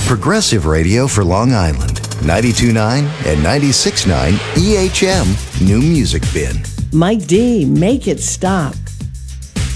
Progressive radio for Long Island. 92.9 and 96.9 EHM New Music Bin. Mike D, make it stop.